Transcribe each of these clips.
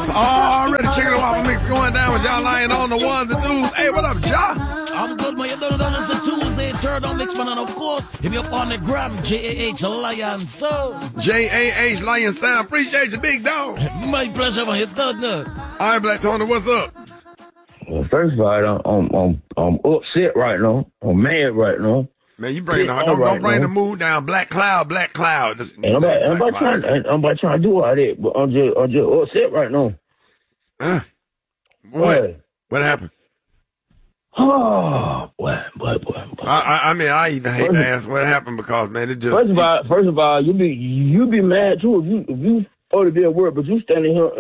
Already chicken and waffle mix going down with y'all lying on the ones and twos. Hey, what up, Ja? I'm good, man. You don't know it's a Tuesday, third on mix, man. And of course, if you're on the gram, JAH Lion Sound. JAH Lion Sound. Appreciate you, big dog. My pleasure, man. You don't know. All right, Black Tony, what's up? Well, first of all, I'm upset right now. I'm mad right now. Man, you bring don't bring the mood down. Black cloud. I'm about trying to do all that, but I'm just upset right now. What happened? Oh, boy. I even hate to ask what happened because, man, it just... First of all, you be mad, too, if you ought to be at work, but you standing here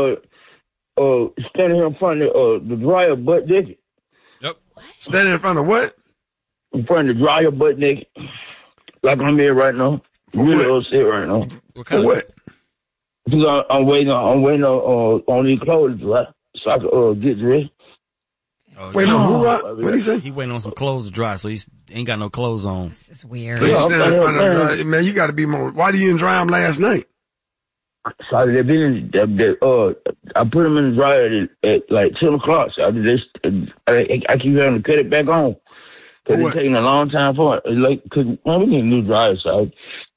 in front of the dryer butt naked. Yep. Standing in front of what? In front of the dryer butt naked. Like I'm here right now. Really upset right now. What? Because I'm waiting on these clothes, right? So I can get dressed. Oh, wait, no, what did he say? He waiting on some clothes to dry, so he ain't got no clothes on. This is weird. So you stand in front of the dryer. Man, you got to be more. Why did you didn't dry them last night? So I put them in the dryer at like 10 o'clock. So I keep having to cut it back on. Because it's taking a long time for it. Because we need a new dryer, so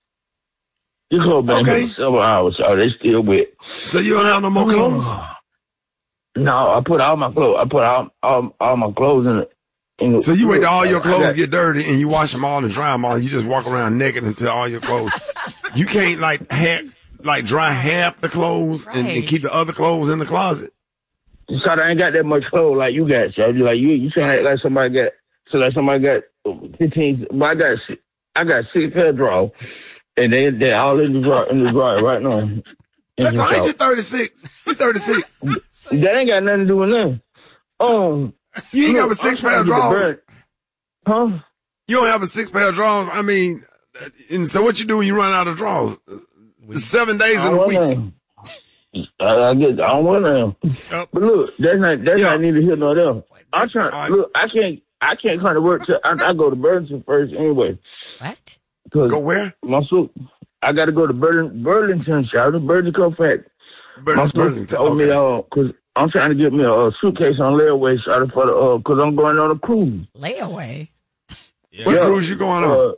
you close back for several hours, so they still wet. So you don't have no more clothes? No, I put all my clothes. I put all my clothes in the. So you wait till all your clothes get dirty and you wash them all and dry them all. You just walk around naked until all your clothes. You can't dry half the clothes and keep the other clothes in the closet. So I ain't got that much clothes like you got. So like you trying to act like somebody got. So like somebody got 15. But I got 6 pair of drawers, and they're all in the dryer right now. That's all right. You're 36. You're 36. That ain't got nothing to do with nothing. You ain't got a 6 pair of drawers. Huh? You don't have a 6 pair of drawers. I mean, and so what you do when you run out of drawers? 7 days in a week. I don't want them. Yep. But look, that's not neither here nor there. I'm trying. Right. Look, I can't come to work till I go to Burlington first anyway. What? Go where? My suit. I got to go to Burlington, shout out Burlington Cofax. My suit told me because I'm trying to get me a suitcase on layaway, shout out for because I'm going on a cruise. Layaway. Yeah. What cruise you going on?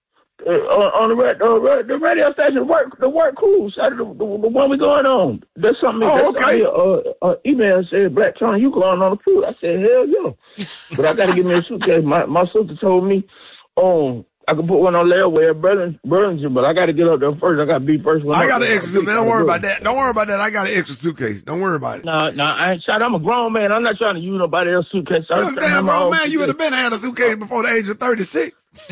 On the radio station, the work cruise, the one we going on. There's something. Okay. Email said, Black Tony, you going on a cruise? I said, hell yeah. But I got to get me a suitcase. My sister told me, I can put one on layaway at Burlington, but I got to get up there first. I got to be first. I got an extra suitcase. Don't worry about that. Don't worry about that. I got an extra suitcase. Don't worry about it. No, I ain't shot. I'm a grown man. I'm not trying to use nobody else's suitcase. You're a damn grown man. You would have been had a suitcase before the age of 36.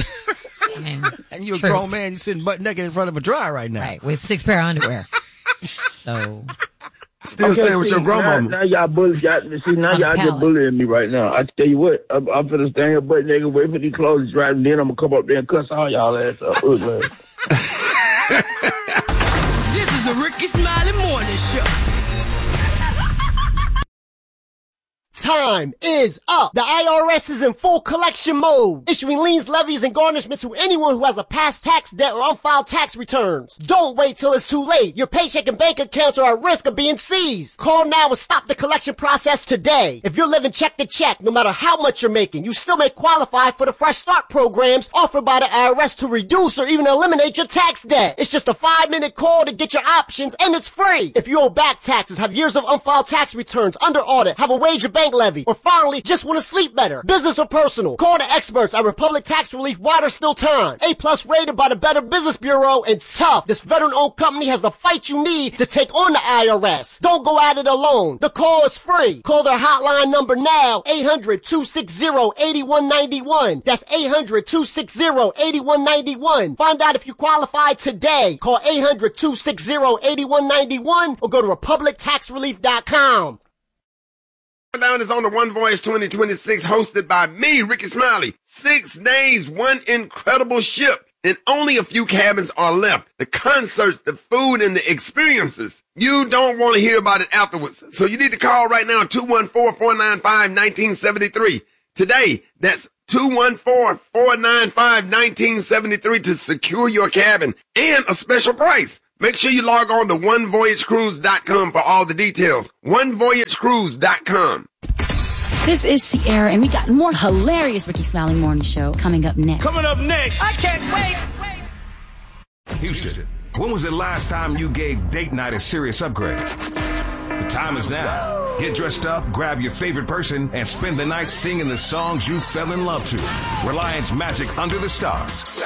And you're a grown man. You're sitting butt naked in front of a dryer right now. Right, with 6 pair of underwear. So... Still staying with your grandmama. Now y'all just bullying me right now. I tell you what, I'm finna stand here butt naked, wait for these clothes to dry, and then I'm gonna come up there and cuss all y'all ass up. This is the Ricky Smiley Morning Show. Time is up. The IRS is in full collection mode, issuing liens, levies, and garnishments to anyone who has a past tax debt or unfiled tax returns. Don't wait till it's too late. Your paycheck and bank accounts are at risk of being seized. Call now and stop the collection process today. If you're living check to check, no matter how much you're making, you still may qualify for the Fresh Start programs offered by the IRS to reduce or even eliminate your tax debt. It's just a 5-minute call to get your options, and it's free. If you owe back taxes, have years of unfiled tax returns, under audit, have a wage or bank levy, or finally just want to sleep better, business or personal, call the experts at Republic Tax Relief while there's still time. A+ rated by the Better Business Bureau, and tough. This veteran-owned company has the fight you need to take on the IRS. Don't go at it alone. The call is free. Call their hotline number now, 800-260-8191. That's 800-260-8191. Find out if you qualify today. Call 800-260-8191 or go to republictaxrelief.com. Down is on the One Voyage 2026, hosted by me, Ricky Smiley. 6 days, one incredible ship, and only a few cabins are left. The concerts, the food, and the experiences. You don't want to hear about it afterwards. So you need to call right now, 214-495-1973. Today, that's 214-495-1973 to secure your cabin and a special price. Make sure you log on to onevoyagecruise.com for all the details. Onevoyagecruise.com. This is Sierra, and we got more hilarious Ricky Smiley Morning Show coming up next. Coming up next. I can't wait. Houston, when was the last time you gave date night a serious upgrade? The time is now. Get dressed up, grab your favorite person, and spend the night singing the songs you fell in love to. Reliance Magic Under the Stars.